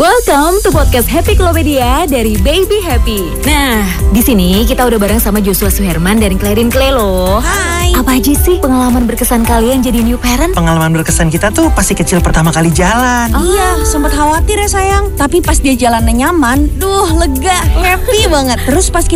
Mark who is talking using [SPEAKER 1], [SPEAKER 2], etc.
[SPEAKER 1] Welcome to podcast Happy Klopedia dari Baby Happy. Nah, di sini kita udah bareng sama Joshua Suherman dan Clarin Clay loh.
[SPEAKER 2] Hai.
[SPEAKER 1] Apa aja sih pengalaman berkesan kalian jadi new parent?
[SPEAKER 3] Pengalaman berkesan kita tuh pasti kecil pertama kali jalan.
[SPEAKER 2] Iya, sempat khawatir ya sayang. Tapi pas dia jalannya nyaman, lega, happy banget. Terus pas